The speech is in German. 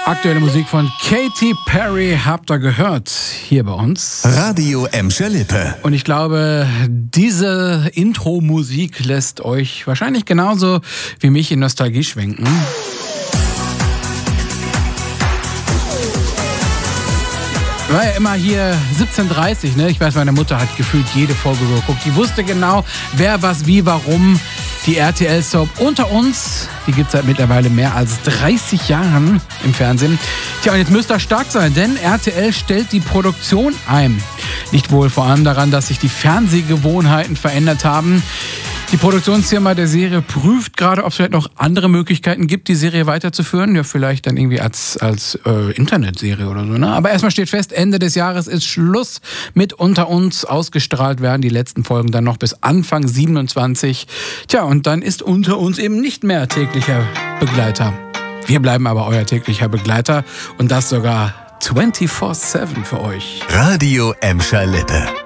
Aktuelle Musik von Katy Perry habt ihr gehört, hier bei uns. Radio Emscher Lippe. Und ich glaube, diese Intro-Musik lässt euch wahrscheinlich genauso wie mich in Nostalgie schwenken. War ja immer hier 17:30, ne? Ich weiß, meine Mutter hat gefühlt jede Folge geguckt. Die wusste genau, wer, was, wie, warum. Die RTL-Soap Unter uns, die gibt es seit mittlerweile mehr als 30 Jahren im Fernsehen. Tja, und jetzt müsst ihr stark sein, denn RTL stellt die Produktion ein. Nicht wohl vor allem daran, dass sich die Fernsehgewohnheiten verändert haben. Die Produktionsfirma der Serie prüft gerade, ob es vielleicht noch andere Möglichkeiten gibt, die Serie weiterzuführen. Ja, vielleicht dann irgendwie als Internetserie oder so. Ne? Aber erstmal steht fest, Ende des Jahres ist Schluss mit Unter uns. Ausgestrahlt werden die letzten Folgen dann noch bis Anfang 27. Tja, und dann ist Unter uns eben nicht mehr täglicher Begleiter. Wir bleiben aber euer täglicher Begleiter und das sogar 24/7 für euch. Radio Emscher Lippe.